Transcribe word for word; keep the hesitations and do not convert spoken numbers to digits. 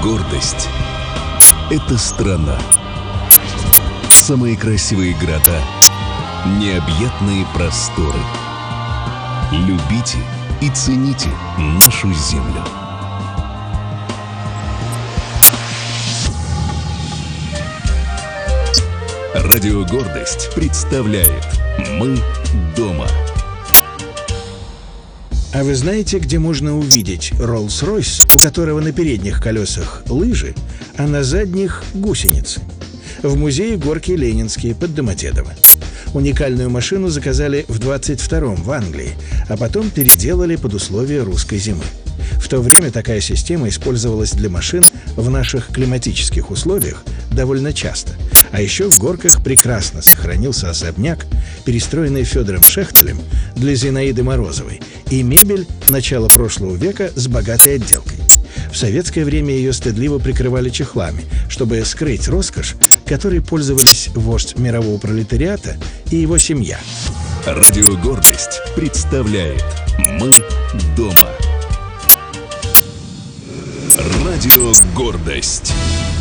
Гордость — это страна. Самые красивые города, необъятные просторы. Любите и цените нашу землю. Радио «Гордость» представляет «Мы дома». А вы знаете, где можно увидеть Роллс-Ройс, у которого на передних колесах лыжи, а на задних гусеницы? В музее горки Ленинские под Домодедово. Уникальную машину заказали в двадцать втором в Англии, а потом переделали под условия русской зимы. В то время такая система использовалась для машин в наших климатических условиях довольно часто. А еще в горках прекрасно сохранился особняк, перестроенный Федором Шехтелем для Зинаиды Морозовой, и мебель начала прошлого века с богатой отделкой. В советское время ее стыдливо прикрывали чехлами, чтобы скрыть роскошь, которой пользовались вождь мирового пролетариата и его семья. Радио «Гордость» представляет «Мы дома». Радио «Гордость».